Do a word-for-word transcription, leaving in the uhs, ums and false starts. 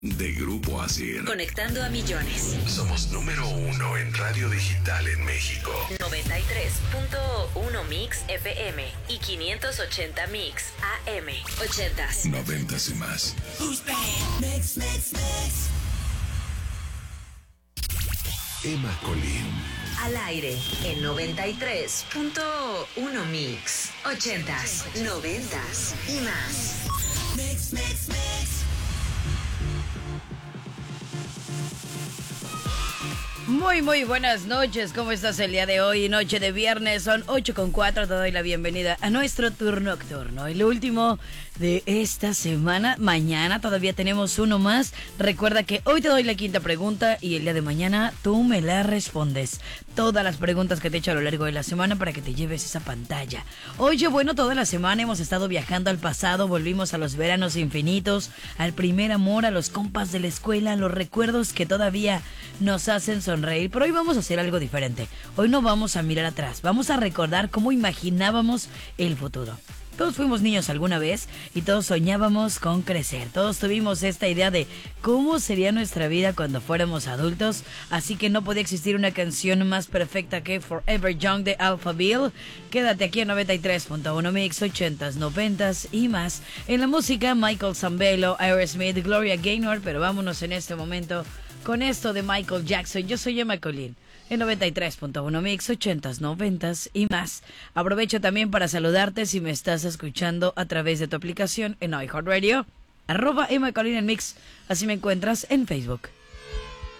de Grupo Asir. Conectando a millones. Somos número uno en radio digital en México. noventa y tres punto uno Mix F M y quinientos ochenta Mix A M. ochentas. Noventas y más. Mix, mix, mix. Emma Colín. Al aire en noventa y tres punto uno Mix. ochentas, noventas y más. Mix, mix, mix. Muy, muy buenas noches. ¿Cómo estás el día de hoy? Noche de viernes, son ocho con cuatro. Te doy la bienvenida a nuestro tour nocturno. El último de esta semana. Mañana todavía tenemos uno más. Recuerda que hoy te doy la quinta pregunta y el día de mañana tú me la respondes. Todas las preguntas que te he hecho a lo largo de la semana para que te lleves esa pantalla. Oye, bueno, toda la semana hemos estado viajando al pasado. Volvimos a los veranos infinitos, al primer amor, a los compas de la escuela, a los recuerdos que todavía nos hacen sonreír. Pero hoy vamos a hacer algo diferente. Hoy no vamos a mirar atrás. Vamos a recordar cómo imaginábamos el futuro. Todos fuimos niños alguna vez y todos soñábamos con crecer. Todos tuvimos esta idea de cómo sería nuestra vida cuando fuéramos adultos. Así que no podía existir una canción más perfecta que Forever Young de Alphaville. Quédate aquí en noventa y tres punto uno Mix, ochentas, noventas y más. En la música, Michael Zambello, Aerosmith, Gloria Gaynor. Pero vámonos en este momento con esto de Michael Jackson. Yo soy Emma Colín. En noventa y tres punto uno Mix, ochentas, noventas y más. Aprovecho también para saludarte si me estás escuchando a través de tu aplicación en iHeartRadio, arroba Emma Colín en Mix. Así me encuentras en Facebook.